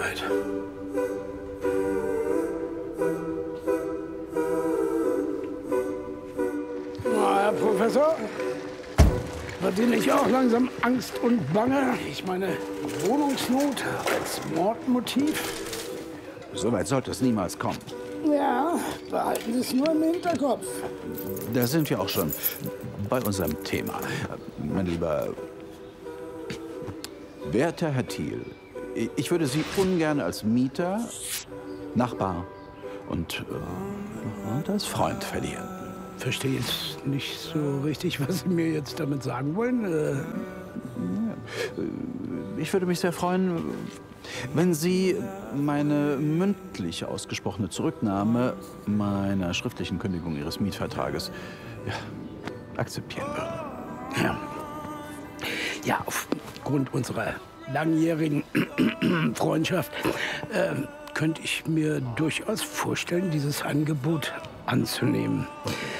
Gesundheit. Na, Herr Professor, wird Ihnen nicht auch langsam Angst und Bange? Ich meine, Wohnungsnot als Mordmotiv? So weit sollte es niemals kommen. Ja, behalten Sie es nur im Hinterkopf. Da sind wir auch schon bei unserem Thema. Mein lieber, werter Herr Thiel, ich würde Sie ungern als Mieter, Nachbar und als Freund verlieren. Verstehe jetzt nicht so richtig, was Sie mir jetzt damit sagen wollen. Ich würde mich sehr freuen, wenn Sie meine mündlich ausgesprochene Zurücknahme meiner schriftlichen Kündigung Ihres Mietvertrages akzeptieren würden. Ja, aufgrund unserer langjährigen Freundschaft könnte ich mir durchaus vorstellen, dieses Angebot anzunehmen.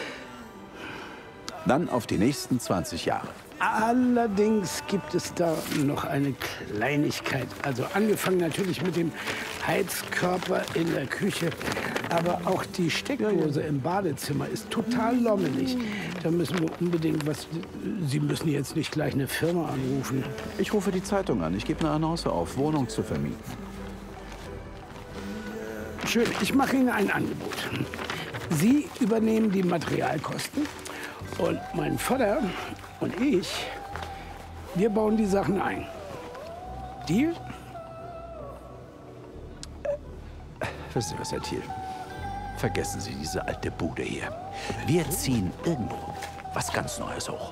Dann auf die nächsten 20 Jahre. Allerdings gibt es da noch eine Kleinigkeit. Also angefangen natürlich mit dem Heizkörper in der Küche. Aber auch die Steckdose im Badezimmer ist total lommelig. Da müssen wir unbedingt was... Sie müssen jetzt nicht gleich eine Firma anrufen. Ich rufe die Zeitung an. Ich gebe eine Annonce auf, Wohnung zu vermieten. Schön, ich mache Ihnen ein Angebot. Sie übernehmen die Materialkosten und mein Vater und ich, wir bauen die Sachen ein. Deal? Wissen Sie was, Herr Thiel? Vergessen Sie diese alte Bude hier. Wir ziehen irgendwo was ganz Neues hoch.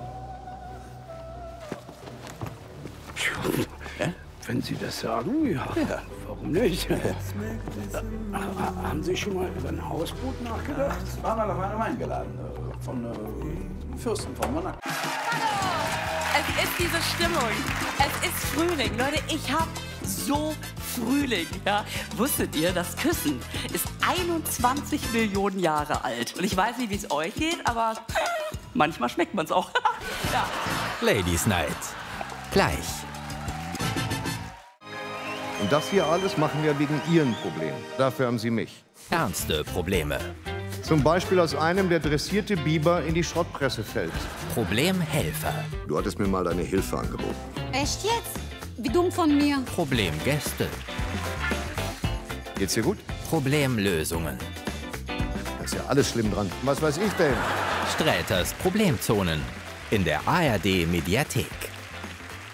Ja? Wenn Sie das sagen, ja. Warum nicht? Haben Sie schon mal über ein Hausboot nachgedacht? Das war mal auf einem eingeladen. Von Fürsten von Monaco. Es ist diese Stimmung. Es ist Frühling. Leute, ich hab so Frühling. Ja? Wusstet ihr, das Küssen ist 21 Millionen Jahre alt. Und ich weiß nicht, wie es euch geht, aber manchmal schmeckt man es auch. Ja. Ladies Night. Gleich. Und das hier alles machen wir wegen Ihren Problemen. Dafür haben Sie mich. Ernste Probleme. Zum Beispiel, als einem der dressierte Biber in die Schrottpresse fällt. Problemhelfer. Du hattest mir mal deine Hilfe angeboten. Echt jetzt? Wie dumm von mir. Problemgäste. Geht's dir gut? Problemlösungen. Da ist ja alles schlimm dran. Was weiß ich denn? Sträters Problemzonen. In der ARD Mediathek.